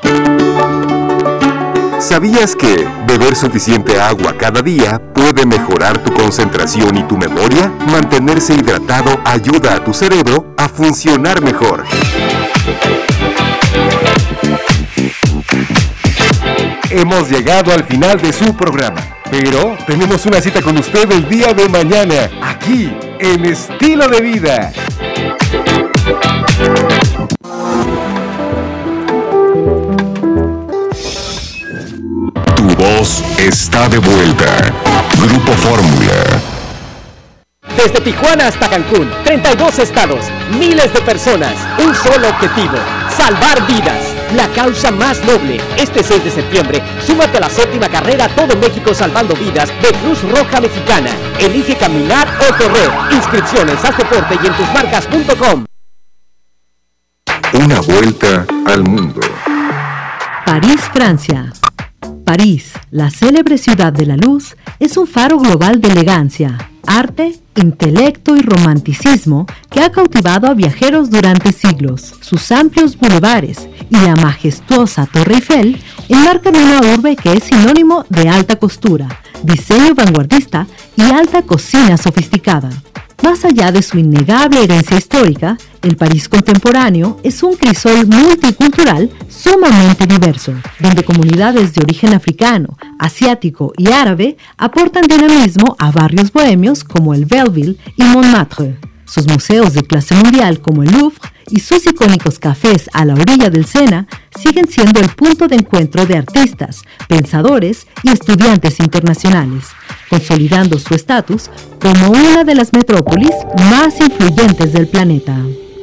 ¿Sabías que beber suficiente agua cada día puede mejorar tu concentración y tu memoria? Mantenerse hidratado ayuda a tu cerebro a funcionar mejor. Hemos llegado al final de su programa, pero tenemos una cita con usted el día de mañana, aquí en Estilo de Vida. Tu voz está de vuelta. Grupo Fórmula. Desde Tijuana hasta Cancún, 32 estados, miles de personas, un solo objetivo, salvar vidas. La causa más noble. Este 6 de septiembre, súmate a la 7ª carrera Todo México Salvando Vidas de Cruz Roja Mexicana. Elige caminar o correr. Inscripciones, haz deporte y en tusmarcas.com. Una vuelta al mundo. París, Francia. París, la célebre ciudad de la luz, es un faro global de elegancia, arte, intelecto y romanticismo que ha cautivado a viajeros durante siglos. Sus amplios bulevares y la majestuosa Torre Eiffel enmarcan una urbe que es sinónimo de alta costura, diseño vanguardista y alta cocina sofisticada. Más allá de su innegable herencia histórica, el París contemporáneo es un crisol multicultural sumamente diverso, donde comunidades de origen africano, asiático y árabe aportan dinamismo a barrios bohemios como el Belleville y Montmartre. Sus museos de clase mundial como el Louvre y sus icónicos cafés a la orilla del Sena siguen siendo el punto de encuentro de artistas, pensadores y estudiantes internacionales, consolidando su estatus como una de las metrópolis más influyentes del planeta.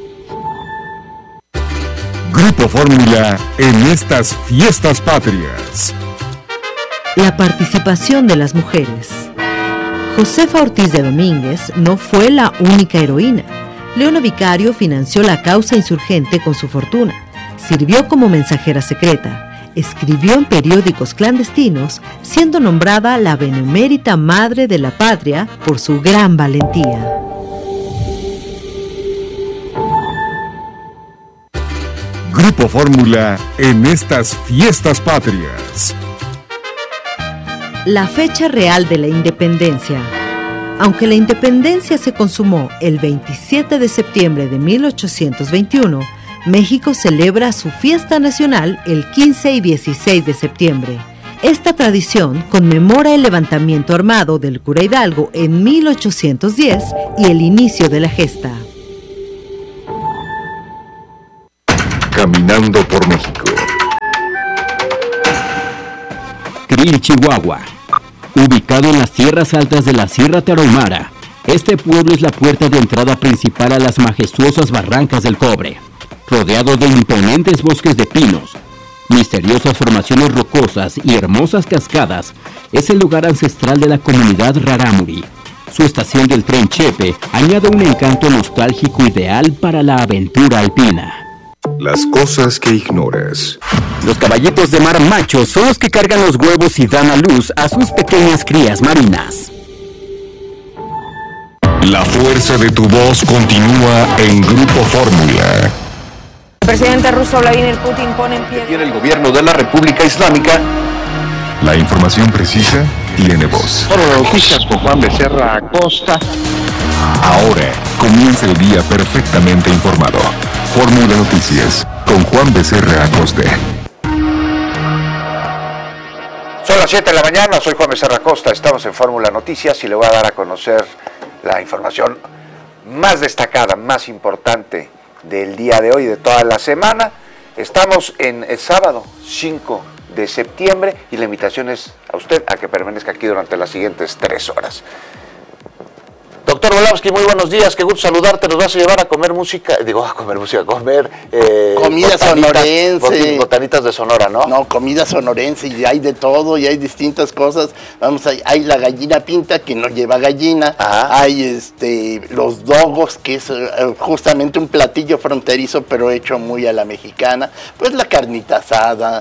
Grupo Fórmula en estas fiestas patrias. La participación de las mujeres. Josefa Ortiz de Domínguez no fue la única heroína. Leona Vicario financió la causa insurgente con su fortuna. Sirvió como mensajera secreta, escribió en periódicos clandestinos, siendo nombrada la benemérita madre de la patria por su gran valentía. Grupo Fórmula en estas fiestas patrias. La fecha real de la independencia. Aunque la independencia se consumó el 27 de septiembre de 1821, México celebra su fiesta nacional el 15 y 16 de septiembre. Esta tradición conmemora el levantamiento armado del cura Hidalgo en 1810 y el inicio de la gesta. Caminando por México. Krill, Chihuahua. Ubicado en las tierras altas de la Sierra Tarahumara, este pueblo es la puerta de entrada principal a las majestuosas barrancas del Cobre. Rodeado de imponentes bosques de pinos, misteriosas formaciones rocosas y hermosas cascadas, es el lugar ancestral de la comunidad Rarámuri. Su estación del tren Chepe añade un encanto nostálgico ideal para la aventura alpina. Las cosas que ignoras. Los caballitos de mar machos son los que cargan los huevos y dan a luz a sus pequeñas crías marinas. La fuerza de tu voz continúa en Grupo Fórmula. El presidente ruso Vladimir Putin pone en pie. Tiene el gobierno de la República Islámica. La información precisa tiene voz. Noticias con Juan Becerra Acosta. Ahora comienza el día perfectamente informado. Fórmula Noticias con Juan Becerra Acosta. Son las 7 de la mañana, soy Juan Becerra Acosta, estamos en Fórmula Noticias y le voy a dar a conocer la información más destacada, más importante del día de hoy, de toda la semana. Estamos en el sábado 5 de septiembre y la invitación es a usted a que permanezca aquí durante las siguientes 3 horas. Doctor Orlovsky, muy buenos días, qué gusto saludarte. Nos vas a llevar a comer música, comer comida sonorense. Botanitas de Sonora, ¿no? No, comida sonorense, y hay de todo, y hay distintas cosas. Hay la gallina pinta, que no lleva gallina. Ajá. Hay los dogos, que es justamente un platillo fronterizo, pero hecho muy a la mexicana. Pues la carnita asada,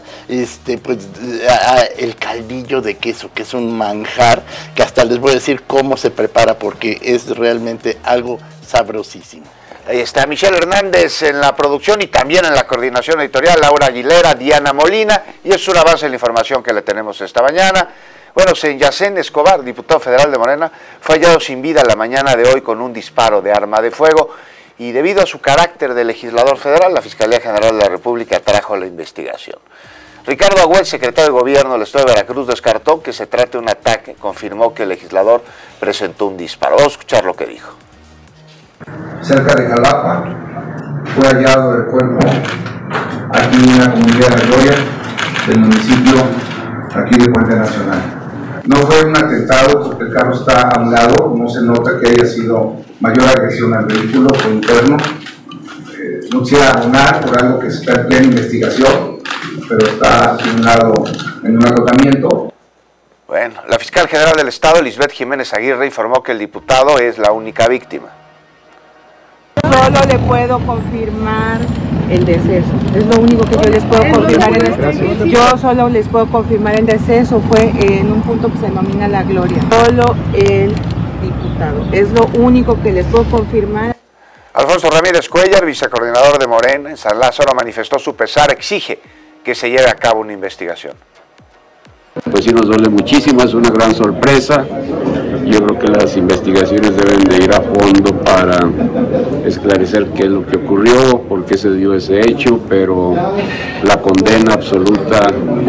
el caldillo de queso, que es un manjar, que hasta les voy a decir cómo se prepara, porque es realmente algo sabrosísimo. Ahí está Michelle Hernández en la producción y también en la coordinación editorial, Laura Aguilera, Diana Molina, y es un avance de la información que le tenemos esta mañana. Bueno, Yacén Escobar, diputado federal de Morena, fue hallado sin vida la mañana de hoy con un disparo de arma de fuego y debido a su carácter de legislador federal, la Fiscalía General de la República trajo la investigación. Ricardo Agüel, secretario de Gobierno del Estado de Veracruz, descartó que se trate de un ataque. Confirmó que el legislador presentó un disparo. Vamos a escuchar lo que dijo. Cerca de Jalapa fue hallado el cuerpo aquí en la comunidad de Gloria, del municipio aquí de Puente Nacional. No fue un atentado porque el carro está a un lado, no se nota que haya sido mayor agresión al vehículo, fue interno. No quisiera abonar por algo que está en plena investigación, pero está en un agotamiento. Bueno, la fiscal general del Estado, Lisbeth Jiménez Aguirre, informó que el diputado es la única víctima. Solo le puedo confirmar el deceso, es lo único que yo les puedo confirmar en este. Yo solo les puedo confirmar el deceso, fue en un punto que se denomina La Gloria. Solo el diputado, es lo único que les puedo confirmar. Alfonso Ramírez Cuellar, vicecoordinador de Morena en San Lázaro, manifestó su pesar, exige que se lleve a cabo una investigación. Pues sí, nos duele muchísimo, es una gran sorpresa. Yo creo que las investigaciones deben de ir a fondo para esclarecer qué es lo que ocurrió, por qué se dio ese hecho, pero la condena absoluta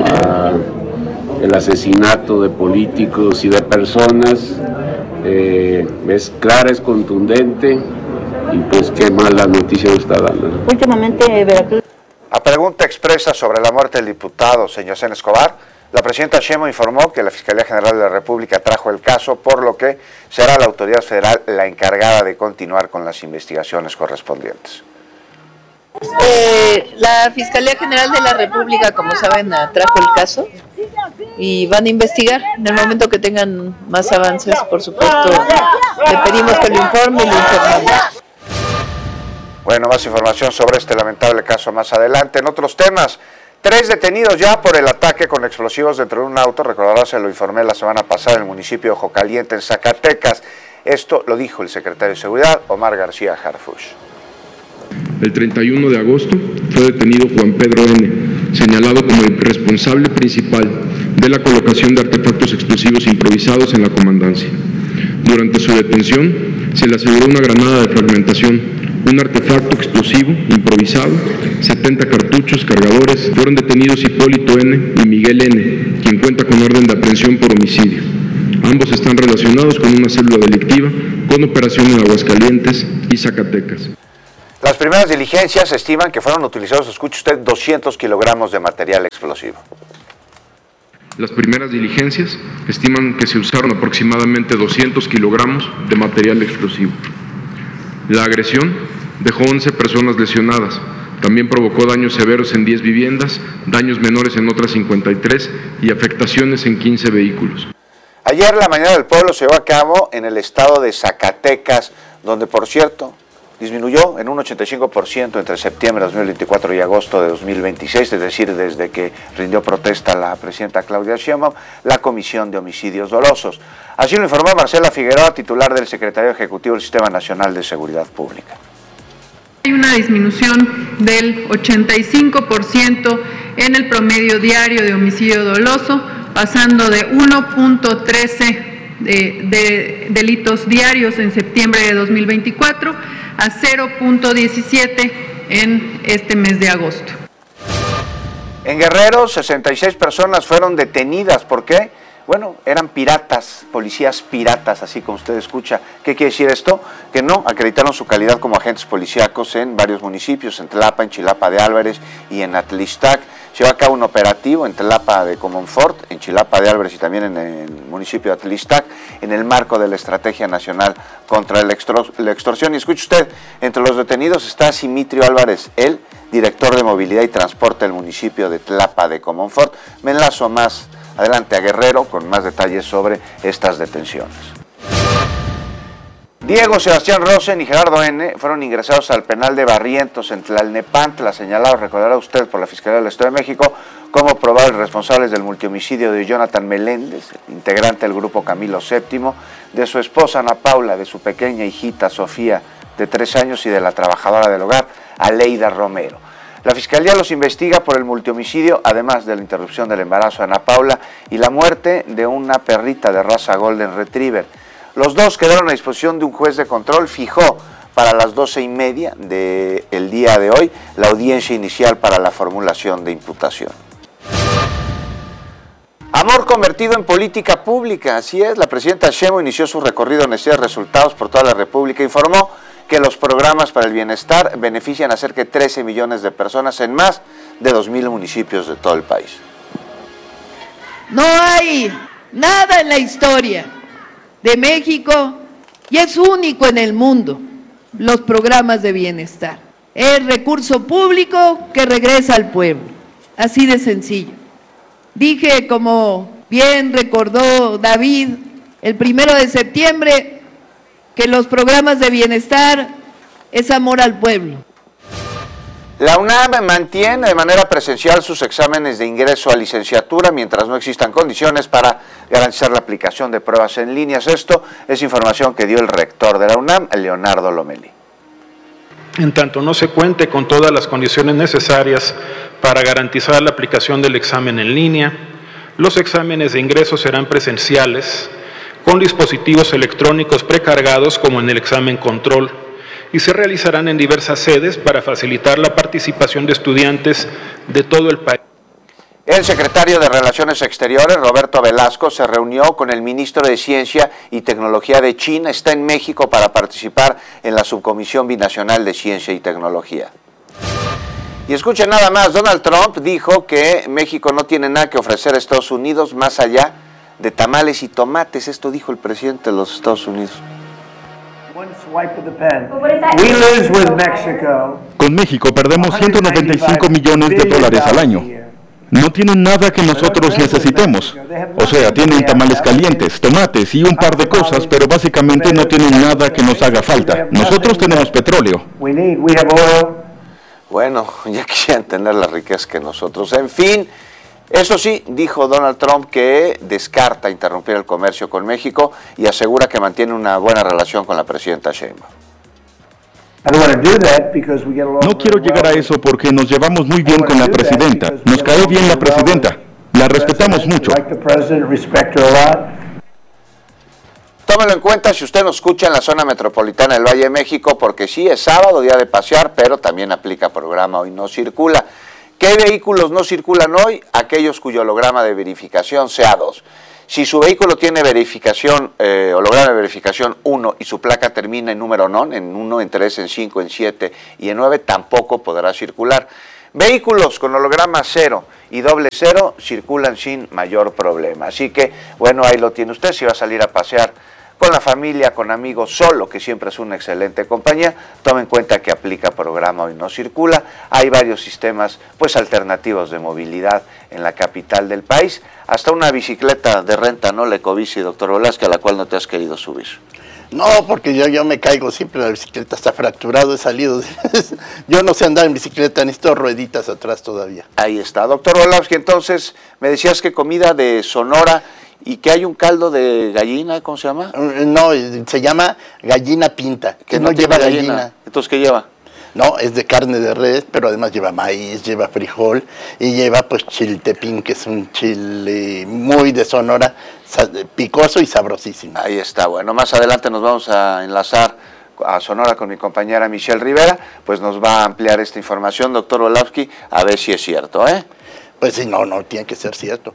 al asesinato de políticos y de personas es clara, es contundente, y pues qué mala noticia nos está dando. Últimamente, Veracruz. A pregunta expresa sobre la muerte del diputado señor Yacén Escobar, la presidenta Sheinbaum informó que la Fiscalía General de la República trajo el caso, por lo que será la autoridad federal la encargada de continuar con las investigaciones correspondientes. La Fiscalía General de la República, como saben, trajo el caso y van a investigar. En el momento que tengan más avances, por supuesto, le pedimos que lo informe y lo informamos. Bueno, más información sobre este lamentable caso más adelante. En otros temas, 3 detenidos ya por el ataque con explosivos dentro de un auto. Recordará, se lo informé la semana pasada en el municipio de Ojo Caliente, en Zacatecas. Esto lo dijo el secretario de Seguridad, Omar García Harfuch. El 31 de agosto fue detenido Juan Pedro N., señalado como el responsable principal de la colocación de artefactos explosivos improvisados en la comandancia. Durante su detención se le aseguró una granada de fragmentación, un artefacto explosivo improvisado, 70 cartuchos, cargadores. Fueron detenidos Hipólito N. y Miguel N., quien cuenta con orden de aprehensión por homicidio. Ambos están relacionados con una célula delictiva con operación en Aguascalientes y Zacatecas. Las primeras diligencias estiman que fueron utilizados, escuche usted, 200 kilogramos de material explosivo. Las primeras diligencias estiman que se usaron aproximadamente 200 kilogramos de material explosivo. La agresión dejó 11 personas lesionadas. También provocó daños severos en 10 viviendas, daños menores en otras 53 y afectaciones en 15 vehículos. Ayer la Mañana del Pueblo se llevó a cabo en el estado de Zacatecas, donde, por cierto, disminuyó en un 85% entre septiembre de 2024 y agosto de 2026, es decir, desde que rindió protesta la presidenta Claudia Sheinbaum, la Comisión de Homicidios Dolosos. Así lo informó Marcela Figueroa, titular del Secretario Ejecutivo del Sistema Nacional de Seguridad Pública. Hay una disminución del 85% en el promedio diario de homicidio doloso, pasando de 1.13 de delitos diarios en septiembre de 2024 a 0.17 en este mes de agosto. En Guerrero, 66 personas fueron detenidas. ¿Por qué? Bueno, eran piratas, policías piratas, así como usted escucha. ¿Qué quiere decir esto? Que no acreditaron su calidad como agentes policíacos en varios municipios, en Tlapa, en Chilapa de Álvarez y en Atlistac. Lleva a cabo un operativo en Tlapa de Comonfort, en Chilapa de Álvarez y también en el municipio de Atlistac, en el marco de la Estrategia Nacional contra la Extorsión. Y escuche usted, entre los detenidos está Simitrio Álvarez, el director de Movilidad y Transporte del municipio de Tlapa de Comonfort. Me enlazo más adelante a Guerrero con más detalles sobre estas detenciones. Diego Sebastián Rosen y Gerardo N. fueron ingresados al penal de Barrientos en Tlalnepantla, señalados, recordará usted, por la Fiscalía del Estado de México como probables responsables del multihomicidio de Jonathan Meléndez, integrante del grupo Camilo VII, de su esposa Ana Paula, de su pequeña hijita Sofía, de 3 años, y de la trabajadora del hogar, Aleida Romero. La Fiscalía los investiga por el multihomicidio, además de la interrupción del embarazo de Ana Paula y la muerte de una perrita de raza Golden Retriever. Los dos quedaron a disposición de un juez de control. Fijó para las 12:30 del día de hoy la audiencia inicial para la formulación de imputación. Amor convertido en política pública, así es. La presidenta Sheinbaum inició su recorrido en Necesidades Resultados por toda la República. Informó que los programas para el bienestar benefician a cerca de 13 millones de personas en más de 2,000 municipios de todo el país. No hay nada en la historia de México, y es único en el mundo, los programas de bienestar. Es recurso público que regresa al pueblo, así de sencillo. Dije, como bien recordó David, el 1 de septiembre, que los programas de bienestar es amor al pueblo. La UNAM mantiene de manera presencial sus exámenes de ingreso a licenciatura mientras no existan condiciones para garantizar la aplicación de pruebas en línea. Esto es información que dio el rector de la UNAM, Leonardo Lomelí. En tanto no se cuente con todas las condiciones necesarias para garantizar la aplicación del examen en línea, los exámenes de ingreso serán presenciales, con dispositivos electrónicos precargados como en el examen control, y se realizarán en diversas sedes para facilitar la participación de estudiantes de todo el país. El secretario de Relaciones Exteriores, Roberto Velasco, se reunió con el ministro de Ciencia y Tecnología de China. Está en México para participar en la Subcomisión Binacional de Ciencia y Tecnología. Y escuchen nada más, Donald Trump dijo que México no tiene nada que ofrecer a Estados Unidos más allá de tamales y tomates. Esto dijo el presidente de los Estados Unidos. Con México perdemos $195 millones al año. No tienen nada que nosotros necesitemos. O sea, tienen tamales calientes, tomates y un par de cosas, pero básicamente no tienen nada que nos haga falta. Nosotros tenemos petróleo. Bueno, ya quisieran tener la riqueza que nosotros. En fin, eso sí, dijo Donald Trump que descarta interrumpir el comercio con México y asegura que mantiene una buena relación con la presidenta Sheinbaum. No quiero llegar a eso porque nos llevamos muy bien con la presidenta. Nos cae bien la presidenta. La respetamos mucho. Tómelo en cuenta si usted nos escucha en la zona metropolitana del Valle de México, porque sí, es sábado, día de pasear, pero también aplica programa Hoy No Circula. ¿Qué vehículos no circulan hoy? Aquellos cuyo holograma de verificación sea 2. Si su vehículo tiene verificación, holograma de verificación 1 y su placa termina en número non, en 1, en 3, en 5, en 7 y en 9, tampoco podrá circular. Vehículos con holograma 0 y doble 0 circulan sin mayor problema. Así que, bueno, ahí lo tiene usted. Si va a salir a pasear con la familia, con amigos, solo, que siempre es una excelente compañía, tome en cuenta que aplica programa Hoy No Circula. Hay varios sistemas pues alternativos de movilidad en la capital del país. Hasta una bicicleta de renta, ¿no? La Ecobici, doctor Velázquez, a la cual no te has querido subir. No, porque yo me caigo siempre, la bicicleta está fracturado, he salido. Yo no sé andar en bicicleta, necesito rueditas atrás todavía. Ahí está, doctor Velázquez. Entonces, me decías que comida de Sonora y que hay un caldo de gallina, ¿cómo se llama? No, se llama gallina pinta, que no lleva gallina. Entonces, ¿qué lleva? No, es de carne de res, pero además lleva maíz, lleva frijol y lleva pues chiltepín, que es un chile muy de Sonora, picoso y sabrosísimo. Ahí está, bueno, más adelante nos vamos a enlazar a Sonora con mi compañera Michelle Rivera, pues nos va a ampliar esta información, doctor Velázquez, a ver si es cierto, ¿eh? Pues sí, no, tiene que ser cierto.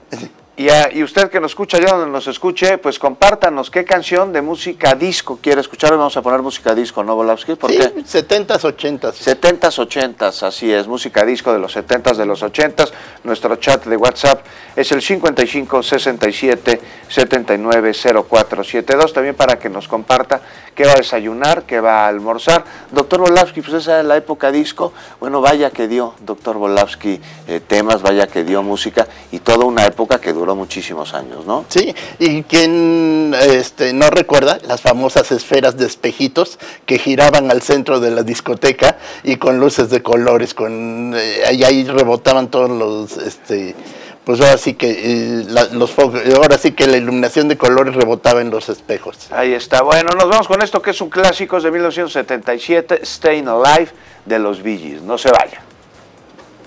Y usted que nos escucha, allá donde nos escuche, pues compártanos qué canción de música disco quiere escuchar. Hoy vamos a poner música disco, ¿no, Velázquez? ¿Por qué? 70s, 80s. 70s, 80s, así es, música disco de los 70s, de los 80s. Nuestro chat de WhatsApp es el 55 67 79 0472, también para que nos comparta qué va a desayunar, qué va a almorzar. Doctor Velázquez, pues esa es la época disco. Bueno, vaya que dio, doctor Velázquez, temas, vaya que dio música y toda una época que duró muchísimos años, ¿no? Sí, y quien no recuerda las famosas esferas de espejitos que giraban al centro de la discoteca y con luces de colores, ahí rebotaban todos los, pues ahora sí que los focos, ahora sí que la iluminación de colores rebotaba en los espejos. Ahí está, bueno, nos vamos con esto que es un clásico de 1977, Staying Alive de los Bee Gees. No se vaya.